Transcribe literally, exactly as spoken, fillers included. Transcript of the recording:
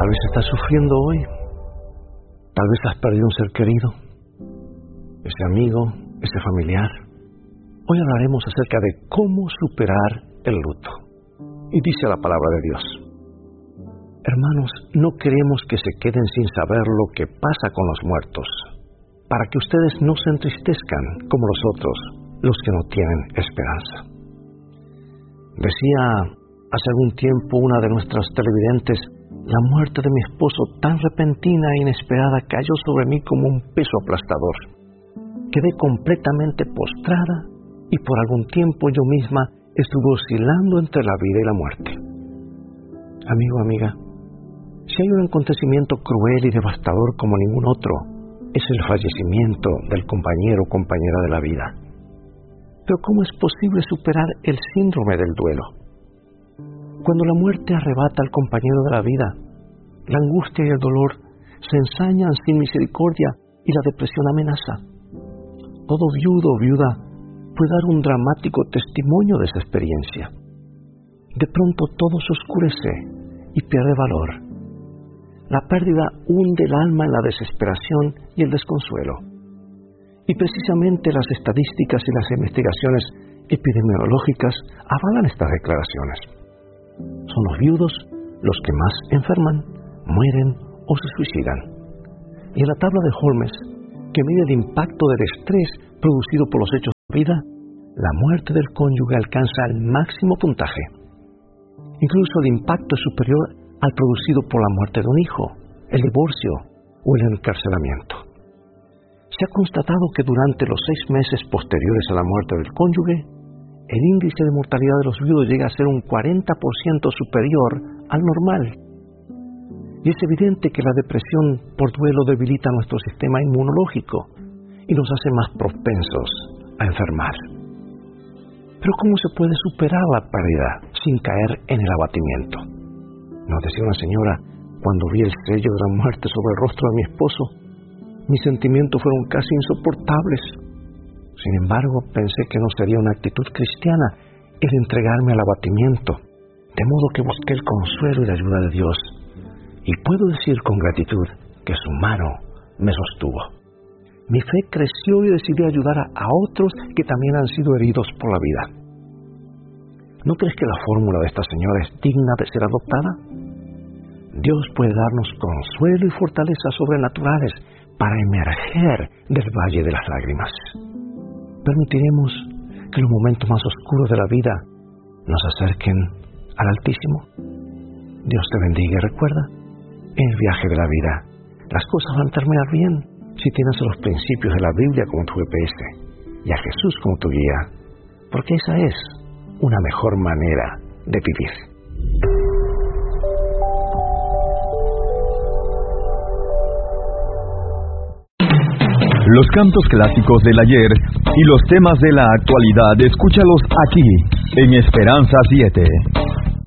Tal vez estás sufriendo hoy. Tal vez has perdido un ser querido, ese amigo, ese familiar. Hoy hablaremos acerca de cómo superar el luto. Y dice la palabra de Dios: hermanos, no queremos que se queden sin saber lo que pasa con los muertos, para que ustedes no se entristezcan como los otros, los que no tienen esperanza. Decía hace algún tiempo una de nuestras televidentes: la muerte de mi esposo, tan repentina e inesperada, cayó sobre mí como un peso aplastador. Quedé completamente postrada y por algún tiempo yo misma estuve oscilando entre la vida y la muerte. Amigo, amiga, si hay un acontecimiento cruel y devastador como ningún otro, es el fallecimiento del compañero o compañera de la vida. Pero ¿cómo es posible superar el síndrome del duelo? Cuando la muerte arrebata al compañero de la vida, la angustia y el dolor se ensañan sin misericordia y la depresión amenaza. Todo viudo o viuda puede dar un dramático testimonio de esa experiencia. De pronto todo se oscurece y pierde valor. La pérdida hunde el alma en la desesperación y el desconsuelo. Y precisamente las estadísticas y las investigaciones epidemiológicas avalan estas declaraciones. Son los viudos los que más enferman, mueren o se suicidan. Y en la tabla de Holmes, que mide el impacto del estrés producido por los hechos de vida, la muerte del cónyuge alcanza el máximo puntaje. Incluso el impacto es superior al producido por la muerte de un hijo, el divorcio o el encarcelamiento. Se ha constatado que durante los seis meses posteriores a la muerte del cónyuge, el índice de mortalidad de los viudos llega a ser un cuarenta por ciento superior al normal. Y es evidente que la depresión por duelo debilita nuestro sistema inmunológico y nos hace más propensos a enfermar. Pero ¿cómo se puede superar la pérdida sin caer en el abatimiento? Nos decía una señora: cuando vi el sello de la muerte sobre el rostro de mi esposo, mis sentimientos fueron casi insoportables. Sin embargo, pensé que no sería una actitud cristiana el entregarme al abatimiento, de modo que busqué el consuelo y la ayuda de Dios. Y puedo decir con gratitud que su mano me sostuvo. Mi fe creció y decidí ayudar a, a otros que también han sido heridos por la vida. ¿No crees que la fórmula de esta señora es digna de ser adoptada? Dios puede darnos consuelo y fortaleza sobrenaturales para emerger del valle de las lágrimas. Permitiremos que los momentos más oscuros de la vida nos acerquen al Altísimo. Dios te bendiga y recuerda, en el viaje de la vida, las cosas van a terminar bien si tienes los principios de la Biblia como tu G P S y a Jesús como tu guía, porque esa es una mejor manera de vivir. Los cantos clásicos del ayer y los temas de la actualidad, escúchalos aquí, en Esperanza siete.